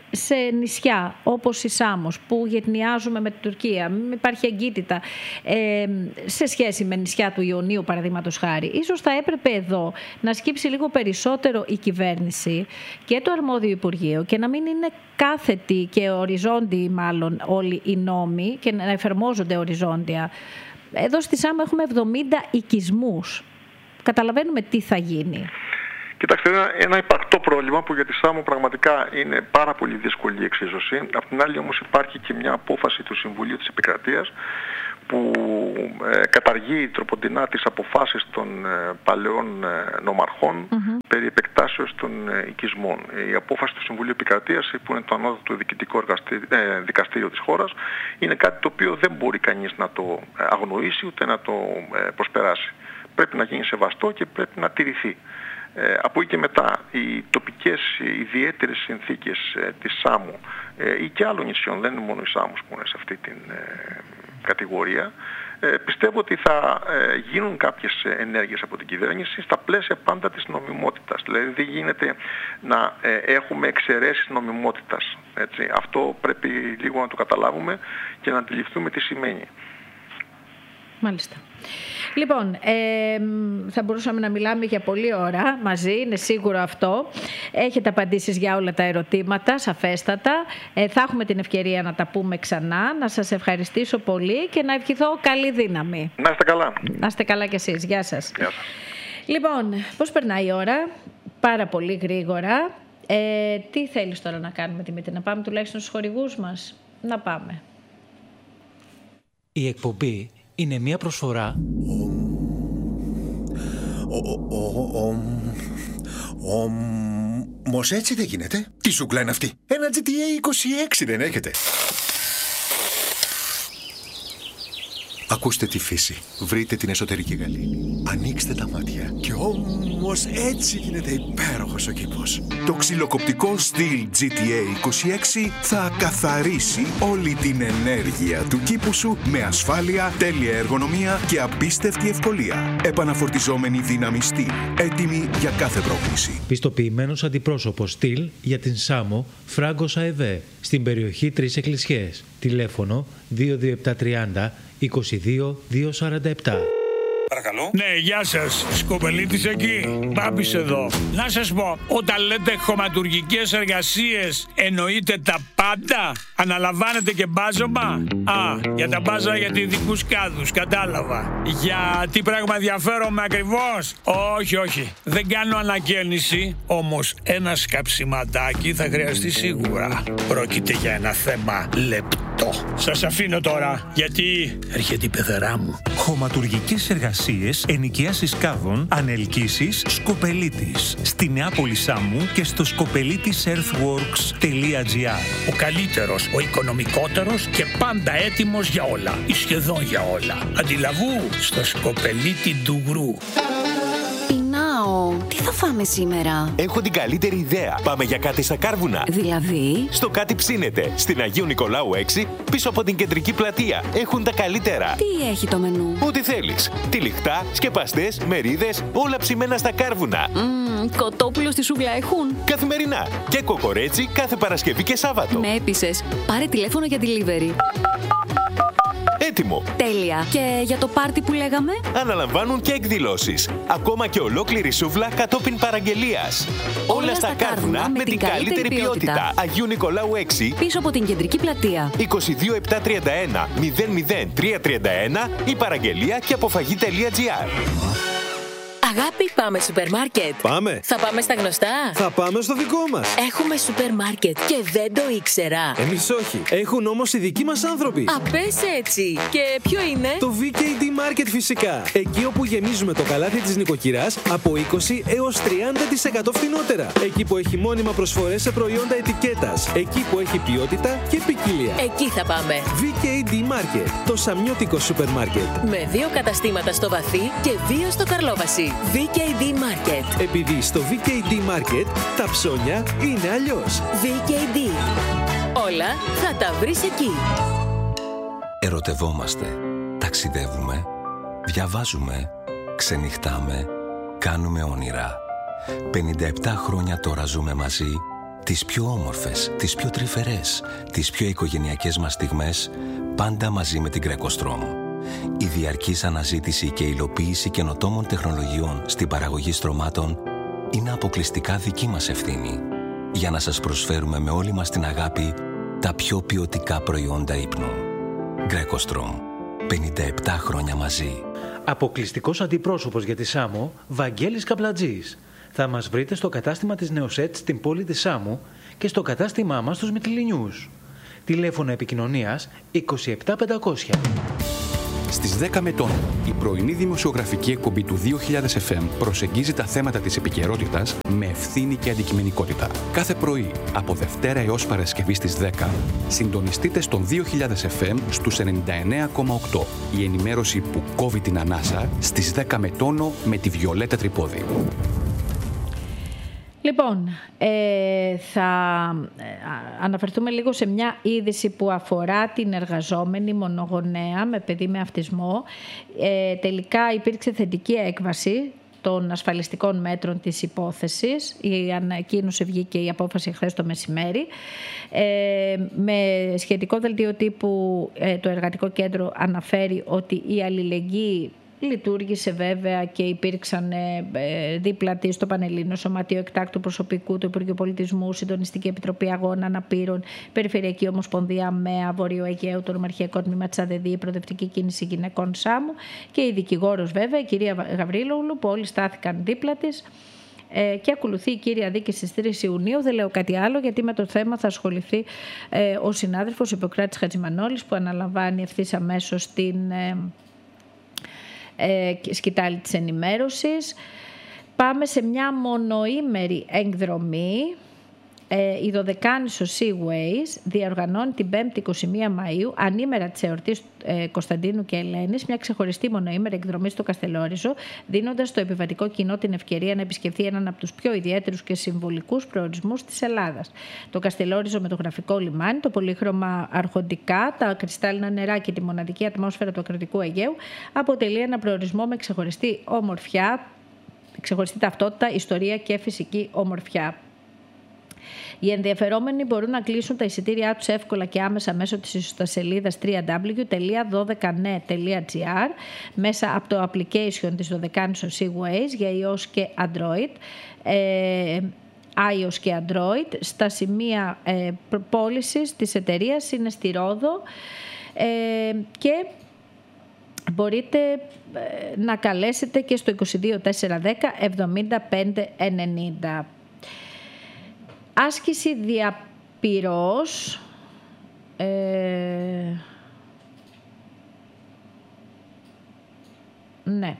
σε νησιά όπως η Σάμος που γετνιάζουμε με την Τουρκία, υπάρχει εγκύτητα ε, σε σχέση με νησιά του Ιωνίου παραδείγματος χάρη, ίσως θα έπρεπε εδώ να σκύψει λίγο περισσότερο η κυβέρνηση και το αρμόδιο Υπουργείο και να μην είναι κάθετοι και οριζόντιοι μάλλον όλοι οι νόμοι και να εφαρμόζονται οριζόντια. Εδώ στη Σάμο έχουμε εβδομήντα οικισμούς. Καταλαβαίνουμε τι θα γίνει. Κοιτάξτε, ένα, ένα υπαρκτό πρόβλημα που για τη Σάμο πραγματικά είναι πάρα πολύ δύσκολη η εξίσωση. Απ' την άλλη όμως υπάρχει και μια απόφαση του Συμβουλίου της Επικρατείας που ε, καταργεί τροποντινά τις αποφάσεις των ε, παλαιών ε, νομαρχών mm-hmm. περί επεκτάσεως των ε, οικισμών. Η απόφαση του Συμβουλίου Επικρατείας, που είναι το ανώτατο διοικητικό ε, δικαστήριο της χώρας, είναι κάτι το οποίο δεν μπορεί κανείς να το αγνοήσει ούτε να το ε, προσπεράσει. Πρέπει να γίνει σεβαστό και πρέπει να τηρηθεί. Ε, από εκεί και μετά οι τοπικές οι ιδιαίτερες συνθήκες ε, της Σάμου ε, ή και άλλων νησιών, δεν είναι μόνο η Σάμος που είναι σε αυτή την ε, κατηγορία, ε, πιστεύω ότι θα ε, γίνουν κάποιες ενέργειες από την κυβέρνηση στα πλαίσια πάντα της νομιμότητας. Δηλαδή δεν γίνεται να ε, έχουμε εξαιρέσεις νομιμότητας. Έτσι. Αυτό πρέπει λίγο να το καταλάβουμε και να αντιληφθούμε τι σημαίνει. Μάλιστα. Λοιπόν, ε, θα μπορούσαμε να μιλάμε για πολλή ώρα μαζί, είναι σίγουρο αυτό. Έχετε απαντήσεις για όλα τα ερωτήματα, σαφέστατα. Ε, θα έχουμε την ευκαιρία να τα πούμε ξανά. Να σας ευχαριστήσω πολύ και να ευχηθώ καλή δύναμη. Να είστε καλά. Να είστε καλά κι εσείς. Γεια σας. Γεια σας. Λοιπόν, πώς περνάει η ώρα? Πάρα πολύ γρήγορα. Ε, τι θέλεις τώρα να κάνουμε, Δημήτρη? Να πάμε τουλάχιστον στους χορηγούς μας? Να πάμε. Η εκπομπή είναι μια προσφορά. Όμως έτσι δεν γίνεται. Τι σούκλα είναι αυτή? Ένα τζι τι έι είκοσι έξι δεν έχετε? Ακούστε τη φύση. Βρείτε την εσωτερική γαλήνη. Ανοίξτε τα μάτια. Και όμως έτσι γίνεται υπέροχος ο κήπος. Το ξυλοκοπτικό Stihl τζι τι έι είκοσι έξι θα καθαρίσει όλη την ενέργεια του κήπου σου με ασφάλεια, τέλεια εργονομία και απίστευτη ευκολία. Επαναφορτιζόμενη δύναμη Stihl. Έτοιμη για κάθε πρόκληση. Πιστοποιημένος αντιπρόσωπος Stihl για την Σάμο, Φράγκος ΑΕΒΕ, στην περιοχή Τρεις Εκκλησιές. Τηλέφωνο δύο δύο επτά τριάντα είκοσι δύο διακόσια σαράντα επτά. Παρακαλώ. Ναι, γεια σας. Σκοπελίτης εκεί. Μπάμπης εδώ. Να σας πω, όταν λέτε χωματουργικές εργασίες, εννοείτε τα πάντα? Αναλαμβάνετε και μπάζωμα? Α, για τα μπάζα για ειδικούς κάδους, κατάλαβα. Για τι πράγμα ενδιαφέρομαι ακριβώς? Όχι, όχι. Δεν κάνω ανακαίνιση, όμως ένα σκαψιματάκι θα χρειαστεί σίγουρα. Πρόκειται για ένα θέμα λεπτό. Σας αφήνω τώρα, γιατί έρχεται η πεθερά μου. Χωματουργικές εργασίες, ενοικίασης κάδων, ανελκύσεις, Σκοπελίτης. Στη Νεάπολη Σάμου και στο σκοπελίτης earthworks τελεία τζι άρ. Ο καλύτερος, ο οικονομικότερος και πάντα έτοιμος για όλα. Ή σχεδόν για όλα. Αντιλαβού στο Σκοπελίτη Ντουγρού. Πεινάω. Τι θα φάμε σήμερα? Έχω την καλύτερη ιδέα. Πάμε για κάτι στα Κάρβουνα. Δηλαδή? Στο Κάτι Ψήνεται. Στην Αγίου Νικολάου έξι, πίσω από την κεντρική πλατεία. Έχουν τα καλύτερα. Τι έχει το μενού? Ό,τι θέλεις. Τυλιχτά, σκεπαστές, μερίδες, όλα ψημένα στα Κάρβουνα. Mm, κοτόπουλο στη σούβλα έχουν? Καθημερινά. Και κοκορέτσι κάθε Παρασκευή και Σάββατο. Με έπεισες. Πάρε τηλέφωνο για delivery. Έτοιμο. Τέλεια. Και για το πάρτι που λέγαμε? Αναλαμβάνουν και εκδηλώσεις. Ακόμα και ολόκληρη σούβλα κατόπιν παραγγελίας. Όλα, Όλα στα Κάρβουνα με την καλύτερη, καλύτερη ποιότητα. ποιότητα. Αγίου Νικολάου έξι. Πίσω από την κεντρική πλατεία. είκοσι δύο επτακόσια τριάντα ένα μηδέν μηδέν τριακόσια τριάντα ένα ή παραγγελία και αποφαγή τελεία τζι άρ. Αγάπη, πάμε σούπερ μάρκετ. Πάμε. Θα πάμε στα γνωστά. Θα πάμε στο δικό μας. Έχουμε σούπερ μάρκετ και δεν το ήξερα. Εμείς όχι. Έχουν όμως οι δικοί μας άνθρωποι. Α, πες έτσι. Και ποιο είναι? Το βι κέι ντι Market φυσικά. Εκεί όπου γεμίζουμε το καλάθι της νοικοκυράς από είκοσι έως τριάντα τοις εκατό φθηνότερα. Εκεί που έχει μόνιμα προσφορές σε προϊόντα ετικέτας. Εκεί που έχει ποιότητα και ποικιλία. Εκεί θα πάμε. βι κέι ντι Market. Το σαμιώτικο σούπερ μάρκετ. Με δύο καταστήματα στο Βαθύ και δύο στο Καρλόβαση. βι κέι ντι Market. Επειδή στο βι κέι ντι Market τα ψώνια είναι αλλιώς. βι κέι ντι. Όλα θα τα βρεις εκεί. Ερωτευόμαστε, ταξιδεύουμε, διαβάζουμε, ξενυχτάμε, κάνουμε όνειρα. πενήντα επτά χρόνια τώρα ζούμε μαζί Τις πιο όμορφες, τις πιο τρυφερές, τις πιο οικογενειακές μας στιγμές, πάντα μαζί με την Greco-Strom. Η διαρκής αναζήτηση και υλοποίηση καινοτόμων τεχνολογιών στην παραγωγή στρωμάτων είναι αποκλειστικά δική μας ευθύνη, για να σας προσφέρουμε με όλη μας την αγάπη τα πιο ποιοτικά προϊόντα ύπνου. Greco-Strom. πενήντα επτά χρόνια μαζί. Αποκλειστικός αντιπρόσωπος για τη Σάμο, Βαγγέλης Καπλατζής. Θα μας βρείτε στο κατάστημα της Νεοσέτ στην πόλη της Σάμου και στο κατάστημά μας στους Μυτιληνιούς. Τηλέφωνο επικοινωνίας είκοσι επτά πεντακόσια. Στις δέκα Μετών, η πρωινή δημοσιογραφική εκπομπή του δύο χιλιάδες εφ εμ προσεγγίζει τα θέματα της επικαιρότητας με ευθύνη και αντικειμενικότητα. Κάθε πρωί, από Δευτέρα έως Παρασκευή στις δέκα, συντονιστείτε στον δύο χιλιάδες εφ εμ στους ενενήντα εννέα κόμμα οκτώ. Η ενημέρωση που κόβει την ανάσα στις δέκα Μετώνο με τη Βιολέτα Τρυπόδη. Λοιπόν, ε, θα αναφερθούμε λίγο σε μια είδηση που αφορά την εργαζόμενη μονογονέα με παιδί με αυτισμό. Ε, τελικά υπήρξε θετική έκβαση των ασφαλιστικών μέτρων της υπόθεσης. Η ανακοίνωση βγήκε η απόφαση χθες το μεσημέρι. Ε, με σχετικό δελτίο τύπου ε, το Εργατικό Κέντρο αναφέρει ότι η αλληλεγγύη λειτουργήσε βέβαια και υπήρξαν ε, δίπλα της στο Πανελλήνιο Σωματείο Εκτάκτου Προσωπικού του Υπουργείου Πολιτισμού, Συντονιστική Επιτροπή Αγώνων Αναπήρων, Περιφερειακή Ομοσπονδία ΜΕΑ, Βορείου Αιγαίου, το Νομαρχιακό Τμήμα της ΑΔΕΔΗ, η Προοδευτική Κίνηση Γυναικών Σάμου και η δικηγόρος βέβαια, η κυρία Γαβρίλογλου, που όλοι στάθηκαν δίπλα της. Ε, και ακολουθεί η κύρια δίκη στις τρεις Ιουνίου. Δεν λέω κάτι άλλο, γιατί με το θέμα θα ασχοληθεί ε, ο συνάδελφος Ιπποκράτης Χατζημανόλης, που αναλαμβάνει ευθύς αμέσως την ε, ε, σκητάλη της ενημέρωσης. Πάμε σε μια μονοήμερη εκδρομή. Ε, η Δωδεκάνησο Seaways διοργανώνει την πέμπτη εικοστή πρώτη Μαΐου, ανήμερα της εορτής ε, Κωνσταντίνου και Ελένης, μια ξεχωριστή μονοήμερη εκδρομή στο Καστελόριζο, δίνοντας στο επιβατικό κοινό την ευκαιρία να επισκεφθεί έναν από τους πιο ιδιαίτερους και συμβολικούς προορισμούς της Ελλάδας. Το Καστελόριζο με το γραφικό λιμάνι, το πολύχρωμα αρχοντικά, τα κρυστάλλινα νερά και τη μοναδική ατμόσφαιρα του ακριτικού Αιγαίου αποτελεί ένα προορισμό με ξεχωριστή ομορφιά, ξεχωριστή ταυτότητα, ιστορία και φυσική ομορφιά. Οι ενδιαφερόμενοι μπορούν να κλείσουν τα εισιτήριά τους εύκολα και άμεσα μέσω της ιστοσελίδας double-u double-u double-u τελεία δώδεκα νε τελεία τζι άρ μέσα από το application της Δωδεκάνησο Seaways για iOS και Android. Ε, iOS και Android. Στα σημεία ε, πώλησης της εταιρείας είναι στη Ρόδο ε, και μπορείτε ε, να καλέσετε και στο είκοσι δύο τετρακόσια δέκα εβδομήντα πέντε ενενήντα. Άσκηση διαπυρός. Ε, ναι.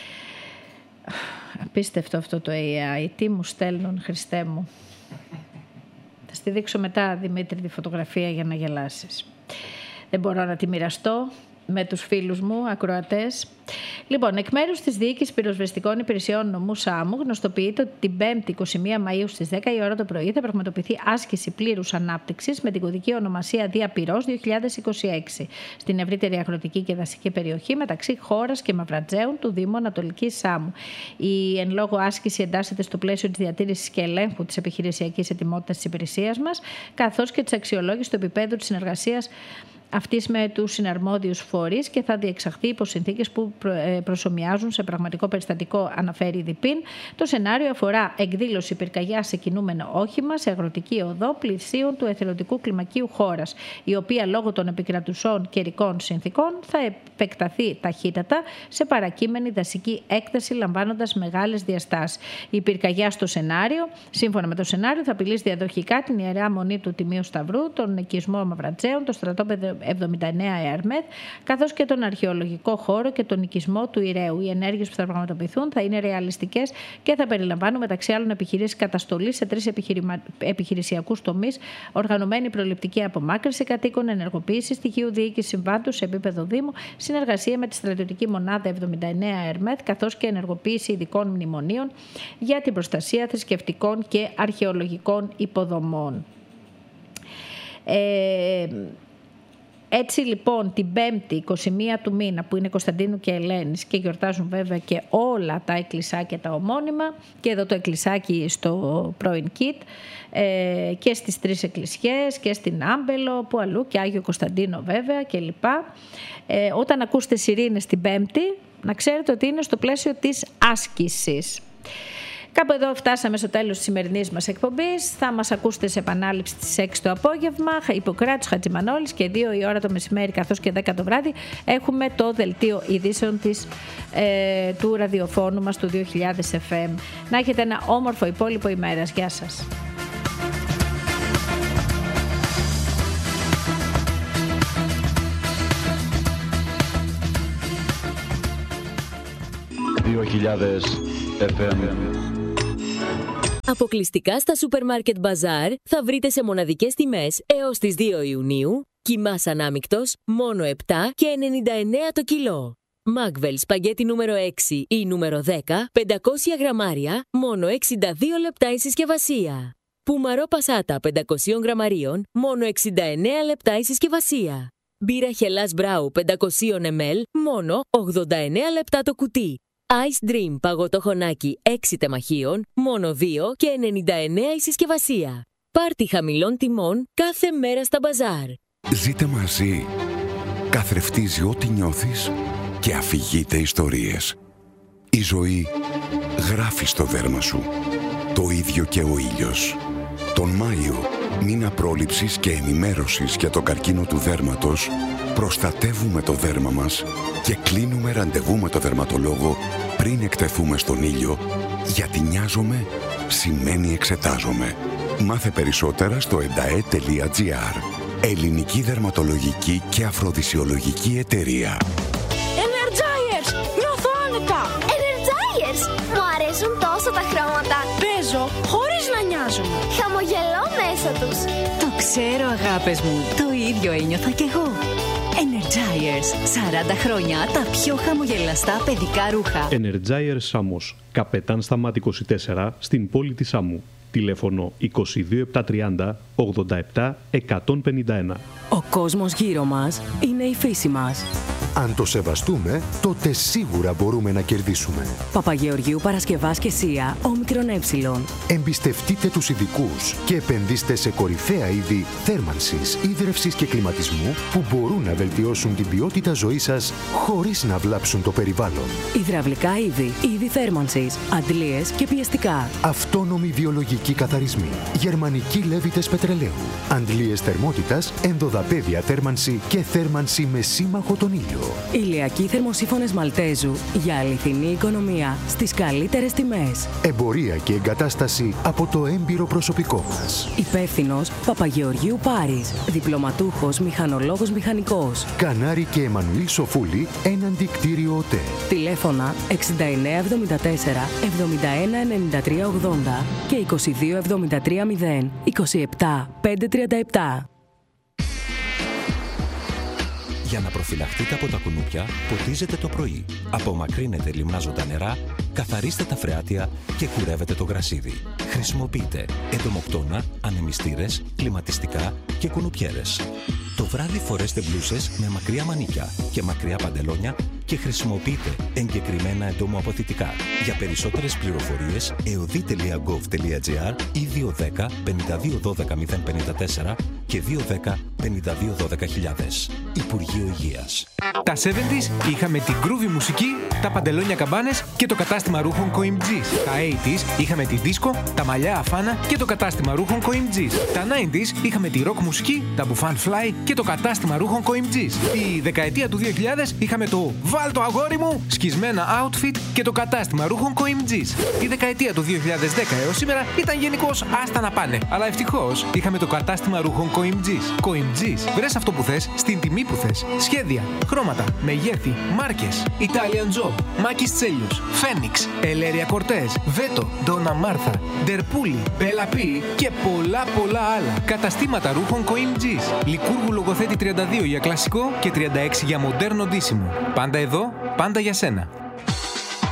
Απίστευτο αυτό το έι άι. Τι μου στέλνουν, Χριστέ μου. Θα στη δείξω μετά, Δημήτρη, τη φωτογραφία για να γελάσεις. Δεν μπορώ να τη μοιραστώ με τους φίλους μου, ακροατές. Λοιπόν, εκ μέρους της Διοίκησης Πυροσβεστικών Υπηρεσιών Νομού Σάμου, γνωστοποιείται ότι την πέμπτη εικοστή πρώτη Μαΐου στις δέκα η ώρα το πρωί θα πραγματοποιηθεί άσκηση πλήρους ανάπτυξης με την κωδική ονομασία Διαπυρός δύο χιλιάδες είκοσι έξι στην ευρύτερη αγροτική και δασική περιοχή μεταξύ Χώρας και Μαυρατζέων του Δήμου Ανατολικής Σάμου. Η εν λόγω άσκηση εντάσσεται στο πλαίσιο της διατήρησης και ελέγχου της επιχειρησιακής ετοιμότητας της υπηρεσίας μας, καθώς και της αξιολόγησης του επίπεδου της συνεργασίας αυτής με τους συναρμόδιους φορείς και θα διεξαχθεί υπό συνθήκες που προσομοιάζουν σε πραγματικό περιστατικό, αναφέρει η ΔΥΠΗΝ. Το σενάριο αφορά εκδήλωση πυρκαγιάς σε κινούμενο όχημα σε αγροτική οδό πλησίων του εθελοντικού κλιμακίου Χώρας, η οποία λόγω των επικρατουσών καιρικών συνθήκων θα επεκταθεί ταχύτατα σε παρακείμενη δασική έκταση, λαμβάνοντας μεγάλες διαστάσεις. Η πυρκαγιά στο σενάριο, σύμφωνα με το σενάριο, θα απειλήσει διαδοχικά την Ιερά Μονή του Τιμίου Σταυρού, τον οικισμό Μαυρατζέων, το στρατόπεδο εβδομήντα εννέα ΕΑΡΜΕΘ, καθώς και τον αρχαιολογικό χώρο και τον οικισμό του Ηρέου. Οι ενέργειες που θα πραγματοποιηθούν θα είναι ρεαλιστικές και θα περιλαμβάνουν μεταξύ άλλων επιχειρήσεις καταστολής σε τρεις επιχειρημα... επιχειρησιακούς τομείς, οργανωμένη προληπτική απομάκρυνση κατοίκων, ενεργοποίηση στοιχείου διοίκησης συμβάντου σε επίπεδο Δήμου, συνεργασία με τη στρατιωτική μονάδα εβδομήντα εννέα ΕΑΡΜΕΘ, καθώς και ενεργοποίηση ειδικών μνημονίων για την προστασία θρησκευτικών και αρχαιολογικών υποδομών. Ε... Έτσι λοιπόν την Πέμπτη εικοστή πρώτη του μήνα, που είναι Κωνσταντίνου και Ελένης, και γιορτάζουν βέβαια και όλα τα εκκλησάκια τα ομώνυμα, και εδώ το εκκλησάκι στο πρώην Κιτ, ε, και στις τρεις εκκλησιές και στην Άμπελο, που αλλού, και Άγιο Κωνσταντίνο βέβαια κλπ. Ε, όταν ακούσετε σιρήνες την Πέμπτη, να ξέρετε ότι είναι στο πλαίσιο της άσκησης. Κάπου εδώ φτάσαμε στο τέλος της σημερινής μας εκπομπής. Θα μας ακούσετε σε επανάληψη στις έξι το απόγευμα. Ιπποκράτης Χατζημανόλης, και δύο η ώρα το μεσημέρι καθώς και δέκα το βράδυ έχουμε το δελτίο ειδήσεων της, ε, του ραδιοφώνου μας του δύο χιλιάδες εφ εμ. Να έχετε ένα όμορφο υπόλοιπο ημέρας. Γεια σας. δύο χιλιάδες εφ εμ. Αποκλειστικά στα Σούπερ Μάρκετ Μπαζάρ θα βρείτε σε μοναδικές τιμές έως τις δύο Ιουνίου κιμάς ανάμικτος μόνο επτά και ενενήντα εννέα το κιλό. Μάγβελ σπαγγέτι νούμερο έξι ή νούμερο δέκα, πεντακόσια γραμμάρια, μόνο εξήντα δύο λεπτά η συσκευασία. Πουμαρό Πασάτα πεντακόσια γραμμαρίων, μόνο εξήντα εννέα λεπτά η συσκευασία. Μπύρα Χελάς Μπράου πεντακόσια μιλιλίτρων, μόνο ογδόντα εννέα λεπτά το κουτί. Ice Dream παγωτό χωνάκι έξι τεμαχίων, μόνο δύο και ενενήντα εννέα η συσκευασία. Πάρτι χαμηλών τιμών κάθε μέρα στα μπαζάρ. Ζείτε μαζί. Καθρεφτίζει ό,τι νιώθεις και αφηγείται ιστορίες. Η ζωή γράφει στο δέρμα σου. Το ίδιο και ο ήλιος. Τον Μάιο, μήνα πρόληψης και ενημέρωσης για το καρκίνο του δέρματος, προστατεύουμε το δέρμα μας και κλείνουμε ραντεβού με το δερματολόγο πριν εκτεθούμε στον ήλιο, γιατί νοιάζομαι σημαίνει εξετάζομαι. Μάθε περισσότερα στο εντα ε τελεία τζι άρ. Ελληνική δερματολογική και αφροδισιολογική εταιρεία. Energizers! Νιώθω άνετα! Energizers! Μου αρέσουν τόσο τα χρώματα. Παίζω χωρίς να νοιάζομαι. Χαμογελώ μέσα τους. Το ξέρω, αγάπες μου. Το ίδιο ένιωθα κι εγώ. Energizers. σαράντα χρόνια τα πιο χαμογελαστά παιδικά ρούχα. Energizers Σάμος. Καπετάν Σταμάτη είκοσι τέσσερα στην πόλη της Σάμου. Τηλέφωνο είκοσι δύο επτακόσια τριάντα ογδόντα επτά εκατόν πενήντα ένα. Ο κόσμος γύρω μας είναι η φύση μας. Αν το σεβαστούμε, τότε σίγουρα μπορούμε να κερδίσουμε. Παπαγεωργίου Παρασκευάς και Σία, όμικρον ε. Εμπιστευτείτε τους ειδικούς και επενδύστε σε κορυφαία είδη θέρμανσης, ίδρευσης και κλιματισμού που μπορούν να βελτιώσουν την ποιότητα ζωής σας χωρίς να βλάψουν το περιβάλλον. Υδραυλικά είδη, είδη θέρμανσης, αντλίες και πιεστικά. Αυτόνομοι βιολογικοί καθαρισμοί, γερμανικοί λέβητες πετρελαίου, αντλίες θερμότητας, ενδοδαπέδια θέρμανση και θέρμανση με σύμμαχο τον ήλιο. Ηλιακοί θερμοσύφωνες Μαλτέζου για αληθινή οικονομία στις καλύτερες τιμές. Εμπορία και εγκατάσταση από το έμπειρο προσωπικό μας. Υπεύθυνος Παπαγεωργίου Πάρης. Διπλωματούχος μηχανολόγος μηχανικός. Κανάρη και Εμμανουήλ Σοφούλη, έναντι κτίριο ΟΤΕ. Τηλέφωνα εξήντα εννέα εβδομήντα τέσσερα εβδομήντα ένα ενενήντα τρία ογδόντα και είκοσι δύο εβδομήντα τρία μηδέν είκοσι επτά πεντακόσια τριάντα επτά. Για να προφυλαχτείτε από τα κουνούπια, ποτίζετε το πρωί. Απομακρύνετε λιμνάζοντα νερά, καθαρίστε τα φρεάτια και κουρεύετε το γρασίδι. Χρησιμοποιείτε εντομοκτώνα, ανεμιστήρες, κλιματιστικά και κουνουπιέρες. Το βράδυ φορέστε μπλούσες με μακριά μανίκια και μακριά παντελόνια και χρησιμοποιείτε εγκεκριμένα εντομοαποθητικά. Για περισσότερες πληροφορίες, εωδή τελεία γκοβ τελεία τζι άρ ή δύο ένα μηδέν πέντε δύο ένα δύο μηδέν πέντε τέσσερα και δύο ένα πέντε δύο ένα μηδέν χιλιάδες. Υπουργείο Υγείας. Τα εβδομήντα είχαμε την groovy μουσική, τα παντελόνια καμπάνες και το κατάστημα ρούχων Coimgis. Τα ογδόντα είχαμε τη δίσκο, τα μαλλιά αφάνα και το κατάστημα ρούχων Coimgis. Τα ενενήντα είχαμε τη rock μουσική, τα μπουφάν fly και το κατάστημα ρούχων Coimgis. Τη δεκαετία του δύο χιλιάδες είχαμε το «Βάλ το αγόρι μου» σκισμένα outfit και το κατάστημα ρούχων Coimgis. Η δεκαετία του δύο χιλιάδες δέκα έως σήμερα ήταν γενικώς άστα να πάνε. Αλλά ευτυχώς είχαμε το κατάστημα ρούχων Coimgis. Coimgis, βρες αυτό που θες, στην τιμή που θες. Σχέδια, χρώματα, μεγέθη, μάρκες. Italian Job, Μάκης Τσέλιους, Φένιξ, Ελέρια Κορτές, Βέτο, Ντόνα Μάρθα, Ντερπούλη, Μπελαπή και πολλά πολλά άλλα. Καταστήματα ρούχων Coimgis. Λικούργου Λογοθέτη τριάντα δύο για κλασικό και τριάντα έξι για μοντέρνο ντύσιμο. Πάντα εδώ, πάντα για σένα.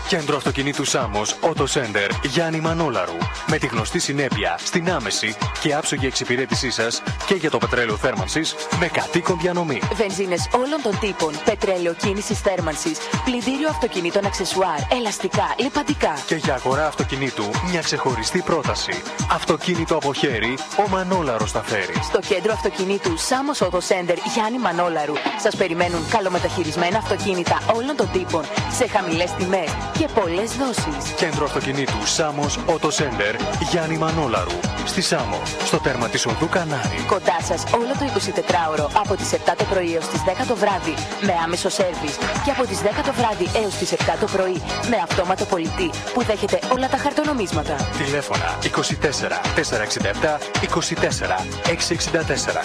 Κέντρο αυτοκινήτου Σάμος, Auto Center, Γιάννη Μανόλαρου. Με τη γνωστή συνέπεια στην άμεση και άψογη εξυπηρέτησή σας και για το πετρέλαιο θέρμανσης με κατοίκον διανομή. Βενζίνες όλων των τύπων, πετρέλαιο κίνησης θέρμανσης, πλυντήριο αυτοκινήτων αξεσουάρ, ελαστικά, λιπαντικά. Και για αγορά αυτοκινήτου μια ξεχωριστή πρόταση. Αυτοκίνητο από χέρι, ο Μανόλαρος τα φέρει. Στο κέντρο αυτοκινήτου Σάμος Auto Center Γιάννη Μανόλαρου σας περιμένουν καλομεταχειρισμένα αυτοκίνητα όλων των τύπων σε χαμηλές τιμές και πολλές δόσεις. Κέντρο αυτοκινήτου Σάμος Auto Center Γιάννη Μανόλαρου. Στη Σάμο, στο τέρμα της οδού Κανάρη. Κοντά σας όλο το εικοσιτετράωρο από τις επτά το πρωί έως τις δέκα το βράδυ με άμεσο σέρβις και από τις δέκα το βράδυ έως τις επτά το πρωί με αυτόματο πολιτή που δέχεται όλα τα χαρτονομίσματα. Τηλέφωνα είκοσι τέσσερα τετρακόσια εξήντα επτά είκοσι τέσσερα εξακόσια εξήντα τέσσερα.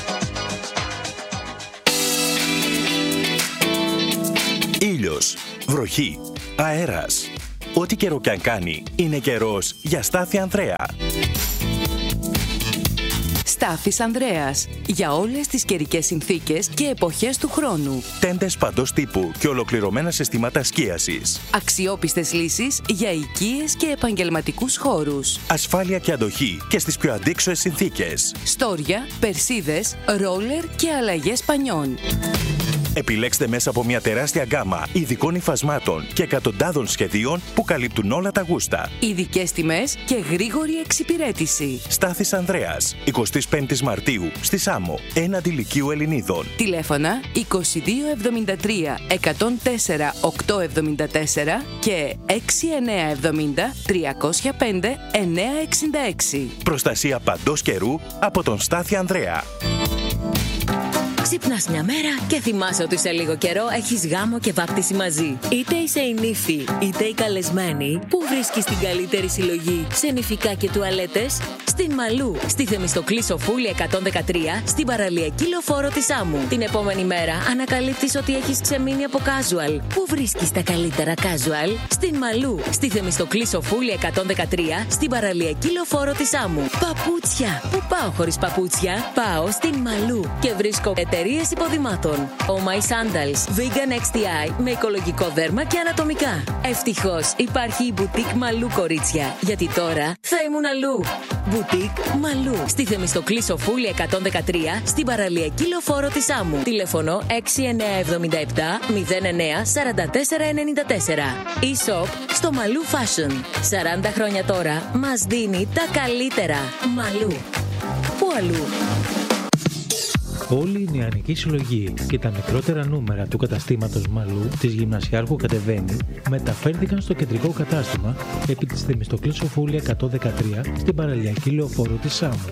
Ήλιος, βροχή, αέρας. Ό,τι καιρό κι αν κάνει, είναι καιρός για Στάθη Ανδρέα. Στάθης Ανδρέας. Για όλες τις καιρικές συνθήκες και εποχές του χρόνου. Τέντες παντός τύπου και ολοκληρωμένα συστήματα σκίασης. Αξιόπιστες λύσεις για οικίες και επαγγελματικούς χώρους. Ασφάλεια και αντοχή και στις πιο αντίξωες συνθήκες. Στόρια, περσίδες, ρόλερ και αλλαγές πανιών. Επιλέξτε μέσα από μια τεράστια γκάμα ειδικών υφασμάτων και εκατοντάδων σχεδίων που καλύπτουν όλα τα γούστα. Ειδικές τιμές και γρήγορη εξυπηρέτηση. Στάθης Ανδρέας, εικοστή πέμπτη Μαρτίου, στη Σάμο, έναντι Λυκείου Ελληνίδων. Τηλέφωνα είκοσι δύο εβδομήντα τρία εκατόν τέσσερα οκτακόσια εβδομήντα τέσσερα και έξι εννιά εβδομήντα τριακόσια πέντε εννιακόσια εξήντα έξι. Προστασία παντός καιρού από τον Στάθη Ανδρέα. Ξυπνάς μια μέρα και θυμάσαι ότι σε λίγο καιρό έχεις γάμο και βάπτιση μαζί. Είτε είσαι η νύφη, είτε η καλεσμένη, που βρίσκεις την καλύτερη συλλογή σε νηφικά και τουαλέτες? Στην Μαλού, στη Θεμιστοκλή Σοφούλη εκατόν δεκατρία, στην παραλιακή λεωφόρο της Άμμου. Την επόμενη μέρα ανακαλύπτεις ότι έχεις ξεμείνει από casual. Πού βρίσκεις τα καλύτερα casual? Στην Μαλού, στη Θεμιστοκλή Σοφούλη εκατόν δεκατρία, στην παραλιακή λεωφόρο της Άμμου. Παπούτσια. Πού πάω χωρίς παπούτσια? Πάω στην Μαλού και βρίσκω εταιρείες υποδημάτων. Oh My Sandals, Vegan εξ τι άι με οικολογικό δέρμα και ανατομικά. Ευτυχώς υπάρχει η Boutique Μαλού, κορίτσια, γιατί τώρα θα ήμουν αλλού. Boutique Μαλού, στη Θεμιστοκλή Σοφούλη εκατόν δεκατρία, στην παραλιακή λεωφόρο της Άμμου. Τηλέφωνο έξι εννιά εβδομήντα επτά μηδέν εννιά σαράντα τέσσερα ενενήντα τέσσερα. E-shop στο Μαλού Fashion. σαράντα χρόνια τώρα μας δίνει τα καλύτερα. Μαλού. Πού αλλού? Όλη η νεανική συλλογή και τα μικρότερα νούμερα του καταστήματος Μαλού της Γυμνασιάρχου Κατεβαίνει μεταφέρθηκαν στο κεντρικό κατάστημα επί της Θεμιστοκλής Σοφούλη εκατόν δεκατρία στην παραλιακή λεωφόρο της Σάμου.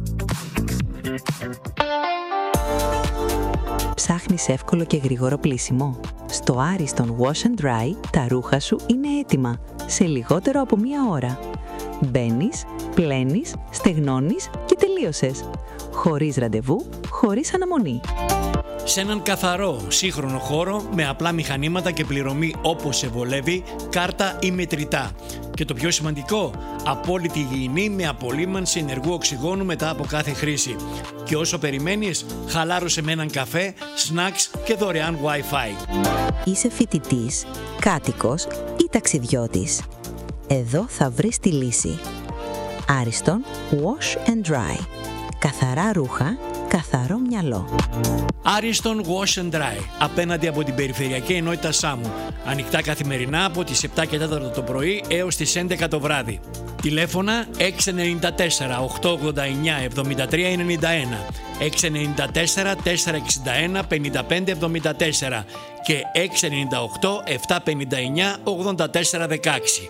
Ψάχνεις εύκολο και γρήγορο πλύσιμο? Στο Ariston Wash and Dry τα ρούχα σου είναι έτοιμα σε λιγότερο από μία ώρα. Μπαίνεις, πλένεις, στεγνώνεις και τελείωσες. Χωρίς ραντεβού, χωρίς αναμονή. Σε έναν καθαρό, σύγχρονο χώρο με απλά μηχανήματα και πληρωμή όπως σε βολεύει, κάρτα ή μετρητά. Και το πιο σημαντικό, απόλυτη υγιεινή με απολύμανση ενεργού οξυγόνου μετά από κάθε χρήση. Και όσο περιμένεις, χαλάρωσε με έναν καφέ, snacks και δωρεάν Wi-Fi. Είσαι φοιτητής, κάτοικος ή ταξιδιώτης? Εδώ θα βρεις τη λύση. Ariston Wash and Dry. Καθαρά ρούχα, καθαρό μυαλό. Ariston Wash and Dry, απέναντι από την περιφερειακή ενότητα Σάμου. Ανοιχτά καθημερινά από τις επτά και τέσσερα το πρωί έως τις έντεκα το βράδυ. Τηλέφωνα έξι εννιά τέσσερα οκτακόσια ογδόντα εννιά εβδομήντα τρία ενενήντα ένα, έξι εννιά τέσσερα τετρακόσια εξήντα ένα πενήντα πέντε εβδομήντα τέσσερα και έξι εννιά οκτώ επτακόσια πενήντα εννιά ογδόντα τέσσερα δεκαέξι.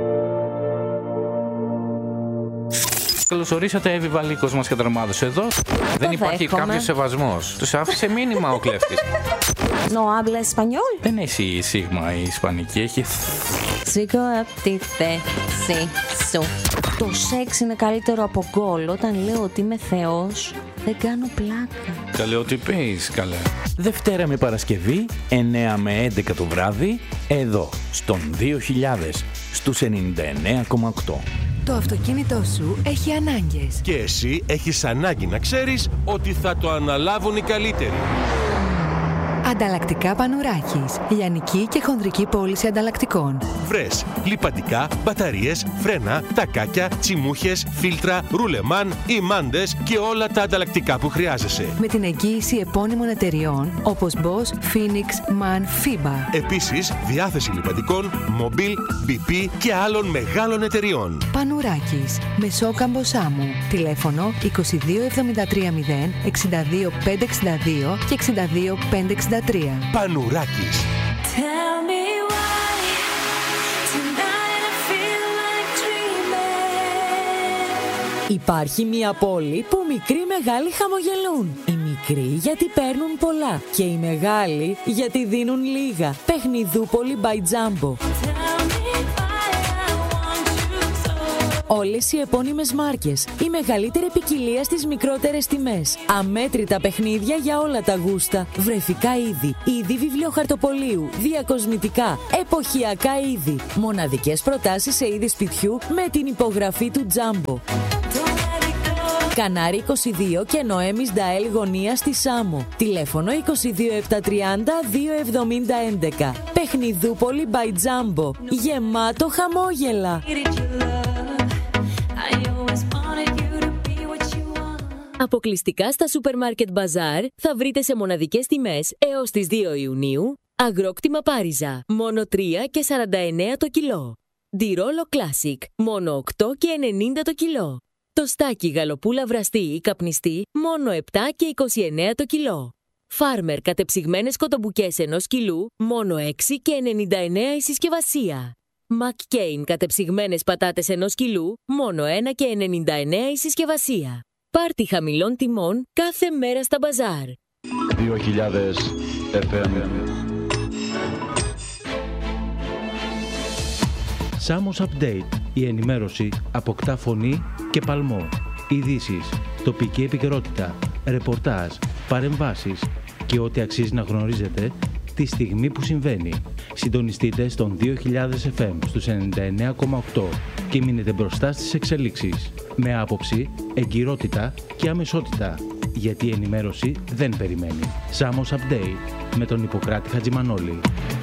Καλώς ορίσατε, Εύη Βαλίκος μας καταρμάδωσε εδώ. Δεν υπάρχει κάποιος σεβασμός. Τους άφησε μήνυμα ο κλέφτης. No habla español. Δεν έχει σίγμα η ισπανική, έχει... Σήκω απ' τη θέση σου. Το σεξ είναι καλύτερο από γκολ. Όταν λέω ότι είμαι θεός, δεν κάνω πλάκα. Καλέ, ό,τι πεις, καλέ. Δευτέρα με Παρασκευή, εννιά με έντεκα το βράδυ, εδώ, στον δύο χιλιάδες, στους ενενήντα εννέα κόμμα οκτώ. Το αυτοκίνητό σου έχει ανάγκες. Και εσύ έχεις ανάγκη να ξέρεις ότι θα το αναλάβουν οι καλύτεροι. Ανταλλακτικά Πανουράκης. Λιανική και χονδρική πώληση ανταλλακτικών. Βρες λιπαντικά, μπαταρίες, φρένα, τακάκια, τσιμούχες, φίλτρα, ρουλεμάν, ημάντες και όλα τα ανταλλακτικά που χρειάζεσαι. Με την εγγύηση επώνυμων εταιριών όπως Bosch, Phoenix, MAN, FIBA. Επίσης, διάθεση λιπαντικών, Mobil, μπι πι και άλλων μεγάλων εταιριών. Πανουράκης. Μεσόκαμπο Σάμου. Τηλέφωνο είκοσι δύο εβδομήντα τρία μηδέν εξήντα δύο πεντακόσια εξήντα δύο και εξήντα δύο πεντακόσια εξήντα τρία. Πανουράκης. Υπάρχει μια πόλη που μικροί μεγάλοι χαμογελούν. Οι μικροί γιατί παίρνουν πολλά και οι μεγάλοι γιατί δίνουν λίγα. Παιχνιδούπολη by Jumbo. Όλες οι επώνυμες μάρκες, η μεγαλύτερη ποικιλία στις μικρότερες τιμές. Αμέτρητα παιχνίδια για όλα τα γούστα. Βρεφικά είδη, είδη βιβλιοχαρτοπολίου, διακοσμητικά, εποχιακά είδη. Μοναδικές προτάσεις σε είδη σπιτιού με την υπογραφή του Jumbo. Κανάρι είκοσι δύο και Νοέμις Νταέλ γωνία στη Σάμο. Τηλέφωνο είκοσι δύο επτακόσια τριάντα δύο εβδομήντα έντεκα. Παιχνιδούπολη by Jumbo. Γεμάτο χαμόγελα. Αποκλειστικά στα Supermarket Bazaar θα βρείτε σε μοναδικές τιμές έως τις δύο Ιουνίου αγρόκτημα Πάριζα, μόνο τρία και σαράντα εννέα το κιλό. Ντιρόλο Classic, μόνο οκτώ και ενενήντα το κιλό. Το στάκι γαλοπούλα βραστή ή καπνιστή, μόνο επτά και είκοσι εννέα το κιλό. Φάρμερ κατεψυγμένες κοτομπουκές ενός κιλού, μόνο έξι και ενενήντα εννέα η συσκευασία. McCain κατεψυγμένες πατάτες ενός κιλού, μόνο ένα και ενενήντα εννέα η συσκευασία. Πάρτι χαμηλών τιμών κάθε μέρα στα μπαζάρ. δύο χιλιάδες εφ εμ. Σάμος Update. Η ενημέρωση αποκτά φωνή και παλμό. Ειδήσεις, τοπική επικαιρότητα, ρεπορτάζ, παρεμβάσεις και ό,τι αξίζει να γνωρίζετε τη στιγμή που συμβαίνει. Συντονιστείτε στον δύο χιλιάδες εφ εμ στους ενενήντα εννέα κόμμα οκτώ και μείνετε μπροστά στις εξελίξεις. Με άποψη, εγκυρότητα και αμεσότητα. Γιατί η ενημέρωση δεν περιμένει. Σάμος Update με τον Ιπποκράτη Χατζημανόλη.